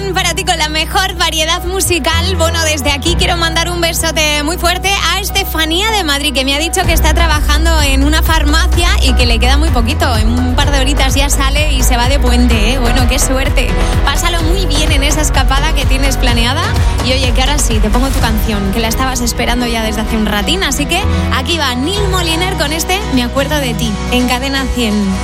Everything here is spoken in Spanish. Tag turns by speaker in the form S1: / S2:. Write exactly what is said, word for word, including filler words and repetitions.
S1: Morning para ti con la mejor variedad musical. Bueno, desde aquí quiero mandar un besote muy fuerte a Estefanía de Madrid, que me ha dicho que está trabajando en una farmacia y que le queda muy poquito. En un par de horitas ya sale y se va de puente, ¿eh? Bueno, qué suerte. Pásalo muy bien en esa escapada que tienes planeada. Y oye, que ahora sí, te pongo tu canción, que la estabas esperando ya desde hace un ratín. Así que aquí va Neil Moliner con este Me acuerdo de ti, en Cadena cien.